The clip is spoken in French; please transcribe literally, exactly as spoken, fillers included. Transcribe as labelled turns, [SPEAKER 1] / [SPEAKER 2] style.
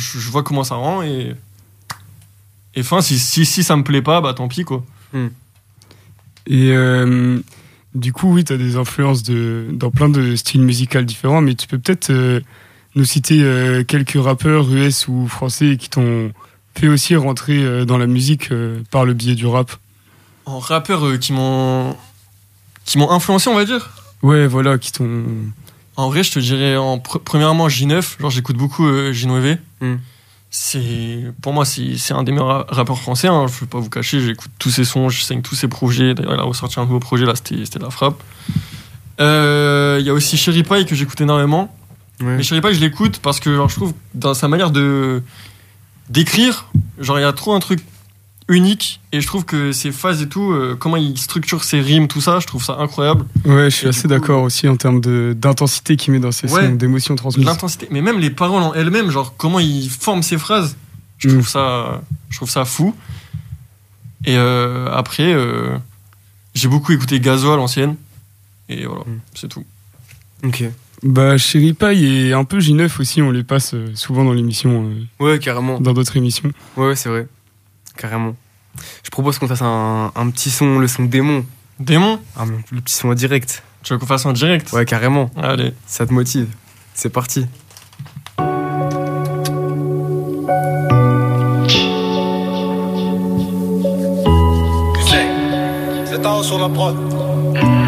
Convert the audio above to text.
[SPEAKER 1] je, je vois comment ça rend et. Et fin, si, si, si ça me plaît pas, bah tant pis, quoi.
[SPEAKER 2] Mm.
[SPEAKER 3] Et euh, du coup, oui, t'as des influences de, dans plein de styles musicaux différents, mais tu peux peut-être euh, nous citer euh, quelques rappeurs U S ou français qui t'ont fait aussi rentrer euh, dans la musique euh, par le biais du rap.
[SPEAKER 1] En rappeurs euh, qui m'ont. qui m'ont influencé, on va dire.
[SPEAKER 3] Ouais, voilà, qui t'ont...
[SPEAKER 1] En vrai, je te dirais, en pr- premièrement, J neuf. Genre, j'écoute beaucoup euh, J neuf.
[SPEAKER 2] Mm.
[SPEAKER 1] C'est, pour moi, c'est, c'est un des meilleurs rappeurs français. Hein, je ne vais pas vous cacher, j'écoute tous ses sons, je saigne tous ses projets. D'ailleurs, il a ressorti un nouveau projet, là, c'était, c'était de la frappe. Il euh, y a aussi Cherry Pie que j'écoute énormément.
[SPEAKER 2] Ouais.
[SPEAKER 1] Mais Cherry Pie, je l'écoute parce que genre, je trouve, dans sa manière de, d'écrire, genre, il y a trop un truc unique. Et je trouve que ses phases et tout, euh, comment il structure ses rimes, tout ça, je trouve ça incroyable.
[SPEAKER 3] Ouais, je suis
[SPEAKER 1] Et
[SPEAKER 3] assez
[SPEAKER 1] du coup,
[SPEAKER 3] d'accord aussi en termes de, d'intensité qu'il met dans ses
[SPEAKER 1] Ouais.
[SPEAKER 3] sons, d'émotions transmises.
[SPEAKER 1] L'intensité, mais même les paroles en elles-mêmes, genre comment il forme ses phrases, je
[SPEAKER 3] Mm.
[SPEAKER 1] trouve ça, je trouve ça fou. Et euh, après, euh, j'ai beaucoup écouté Gazo à l'ancienne, et voilà,
[SPEAKER 2] Mm.
[SPEAKER 1] c'est tout.
[SPEAKER 2] Ok.
[SPEAKER 3] Bah, Cherry Pie et un peu J neuf aussi, on les passe euh, souvent dans l'émission, euh,
[SPEAKER 2] Ouais, carrément.
[SPEAKER 3] dans d'autres émissions.
[SPEAKER 2] Ouais, ouais, c'est vrai. Carrément. Je propose qu'on fasse un, un petit son, le son démon.
[SPEAKER 1] Démon,
[SPEAKER 2] Un, le petit son en direct.
[SPEAKER 1] tu veux qu'on fasse un direct?
[SPEAKER 2] Ouais, carrément.
[SPEAKER 1] Allez.
[SPEAKER 2] Ça te motive. C'est parti.
[SPEAKER 4] C'est un sur la prod.